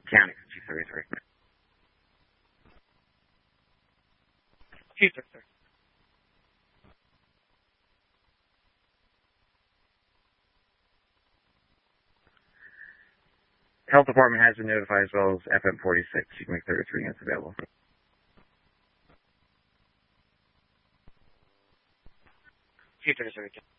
County, 233. Future, sir. Health Department has been notified as well as FM 46. You can make 33 units available. Future, sir.